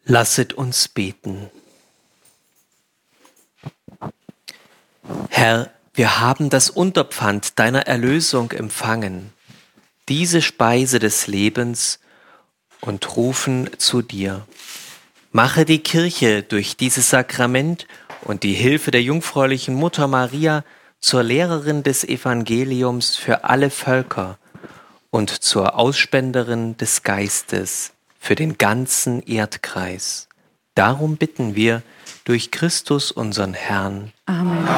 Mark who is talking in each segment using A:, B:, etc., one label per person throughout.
A: Lasset uns beten. Herr, wir haben das Unterpfand deiner Erlösung empfangen, diese Speise des Lebens, und rufen zu dir. Mache die Kirche durch dieses Sakrament und die Hilfe der jungfräulichen Mutter Maria zur Lehrerin des Evangeliums für alle Völker und zur Ausspenderin des Geistes für den ganzen Erdkreis. Darum bitten wir durch Christus unseren Herrn.
B: Amen.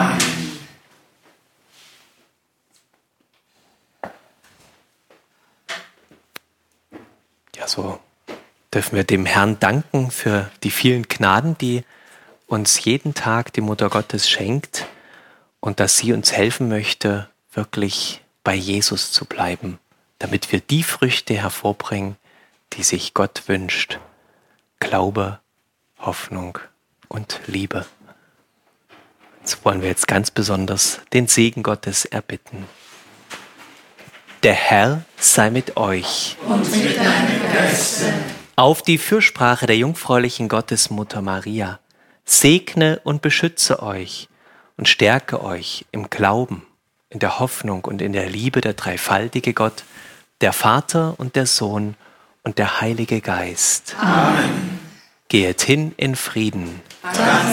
A: Ja, so dürfen wir dem Herrn danken für die vielen Gnaden, die uns jeden Tag die Mutter Gottes schenkt und dass sie uns helfen möchte, wirklich bei Jesus zu bleiben, damit wir die Früchte hervorbringen, die sich Gott wünscht. Glaube, Hoffnung und Liebe. So wollen wir jetzt ganz besonders den Segen Gottes erbitten. Der Herr sei mit euch.
C: Und mit deinem Geiste.
A: Auf die Fürsprache der jungfräulichen Gottesmutter Maria segne und beschütze euch und stärke euch im Glauben, in der Hoffnung und in der Liebe der dreifaltige Gott, der Vater und der Sohn und der Heilige Geist.
C: Amen.
A: Gehet hin in Frieden.
C: Danke.